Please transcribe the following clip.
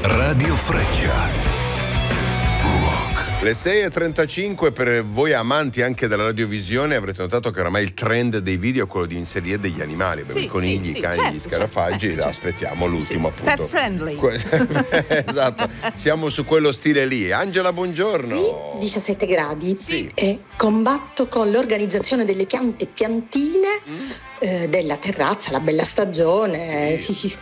Radio Freccia. Le 6:35, per voi amanti anche della radiovisione avrete notato che oramai il trend dei video è quello di inserire degli animali. Abbiamo i conigli, i cani, certo, gli scarafaggi, certo. aspettiamo l'ultimo appunto. Pet friendly. Esatto, siamo su quello stile lì. Angela, buongiorno. Qui 17 gradi. Sì. E combatto con l'organizzazione delle piantine della terrazza, la bella stagione. Sì. Si